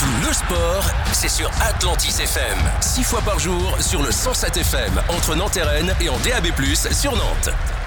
Le sport, c'est sur Atlantis FM. 6 fois par jour sur le 107 FM entre Nantes et Rennes et en DAB+, sur Nantes.